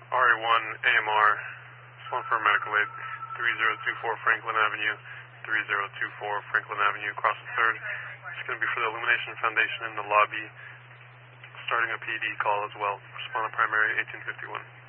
RA1 AMR, one for medical aid, 3024 Franklin Avenue, 3024 Franklin Avenue, across the 3rd. It's going to be for the Illumination Foundation in the lobby, starting a PD call as well. Respond to primary 1851.